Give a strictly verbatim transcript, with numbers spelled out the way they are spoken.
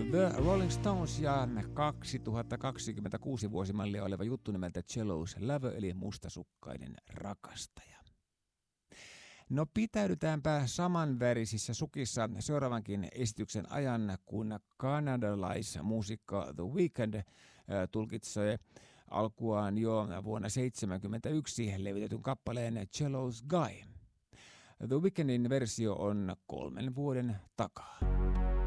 The Rolling Stones ja kaksituhattakaksikymmentäkuusi vuosimallia oleva juttu nimeltä Cello's Lover eli mustasukkainen rakastaja. No pitäydytäänpä samanvärisissä sukissa seuraavankin esityksen ajan, kun kanadalaismuusikko The Weeknd tulkitsee alkuaan jo vuonna seitsemänkymmentäyksi levitetyn kappaleen Cello's Guy. The Weekndin versio on kolmen vuoden takaa.